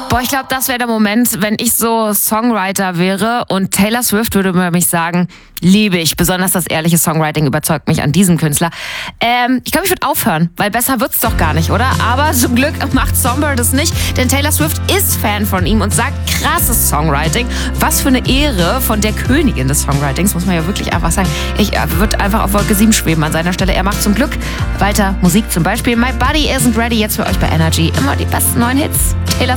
Boah, ich glaube, das wäre der Moment, wenn ich so Songwriter wäre und Taylor Swift würde über mich sagen, liebe ich. Besonders das ehrliche Songwriting überzeugt mich an diesem Künstler. Ich glaube, ich würde aufhören, weil besser wird's doch gar nicht, oder? Aber zum Glück macht Somber das nicht, denn Taylor Swift ist Fan von ihm und sagt, krasses Songwriting. Was für eine Ehre von der Königin des Songwritings, muss man ja wirklich einfach sagen. Ich würde einfach auf Wolke 7 schweben an seiner Stelle. Er macht zum Glück weiter Musik, zum Beispiel My Body Isn't Ready, jetzt für euch bei Energy. Immer die besten neuen Hits. Taylor